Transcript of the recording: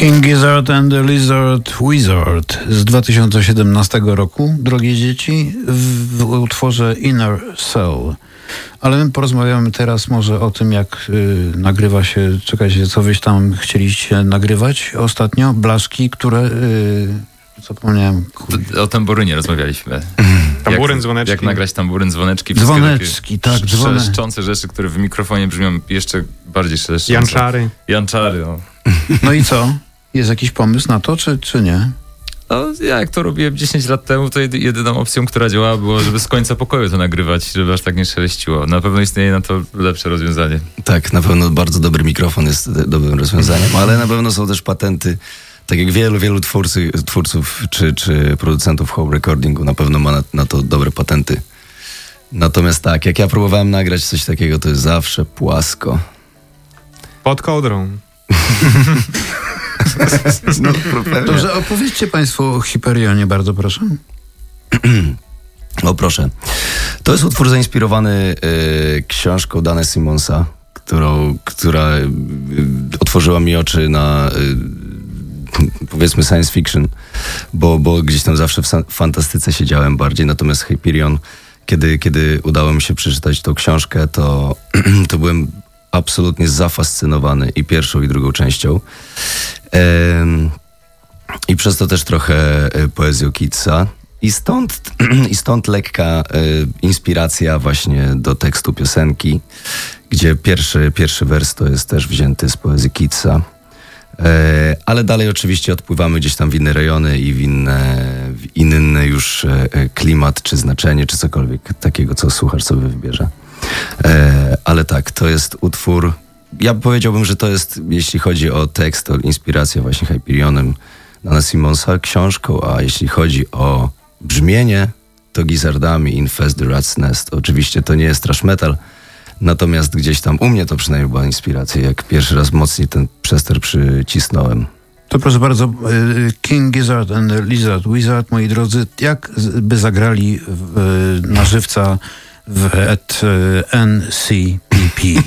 King Gizzard and the Lizard Wizard z 2017 roku, drogie dzieci, w utworze Inner Soul. Ale my porozmawiamy teraz może o tym, jak nagrywa się, czekajcie, co wyś tam chcieliście nagrywać ostatnio? Blaszki, które... zapomniałem. O tamburynie rozmawialiśmy. Tamburyn, dzwoneczki. Jak nagrać tamburyn, dzwoneczki. Dzwoneczki, tak. Szeleszczące rzeczy, które w mikrofonie brzmią jeszcze bardziej szeleszczące. Janczary. O. No i co? Jest jakiś pomysł na to, czy nie? No, ja jak to robiłem 10 lat temu, to jedyną opcją, która działała, było, żeby z końca pokoju to nagrywać, żeby aż tak nie szeleściło. Na pewno istnieje na to lepsze rozwiązanie. Tak, na pewno bardzo dobry mikrofon jest dobrym rozwiązaniem, ale na pewno są też patenty. Tak jak wielu twórców czy producentów home recordingu na pewno ma na to dobre patenty. Natomiast tak, jak ja próbowałem nagrać coś takiego, to jest zawsze płasko. Pod kołdrą. No, dobrze, opowiedzcie Państwo o Hyperionie, bardzo proszę. O proszę. To jest utwór zainspirowany książką Dana Simonsa, która otworzyła mi oczy na powiedzmy science fiction, bo gdzieś tam zawsze w fantastyce siedziałem bardziej, natomiast Hyperion, kiedy udało mi się przeczytać tą książkę, to byłem absolutnie zafascynowany i pierwszą, i drugą częścią. I przez to też trochę poezją Keatsa. I stąd lekka inspiracja właśnie do tekstu piosenki, gdzie pierwszy wers to jest też wzięty z poezji Keatsa. Ale dalej oczywiście odpływamy gdzieś tam w inne rejony i w inny już klimat, czy znaczenie, czy cokolwiek takiego, co słuchacz sobie wybierze. Ale tak, to jest utwór, ja powiedziałbym, że to jest, jeśli chodzi o tekst, to inspiracja właśnie Hyperionem Dana Simonsa, książką, a jeśli chodzi o brzmienie, to Gizzardami Infest the Rat's Nest. Oczywiście to nie jest thrash metal, natomiast gdzieś tam u mnie to przynajmniej była inspiracja, jak pierwszy raz mocniej ten przester przycisnąłem. To proszę bardzo, King Gizzard and the Lizard Wizard, moi drodzy, jak by zagrali na żywca w NCPP?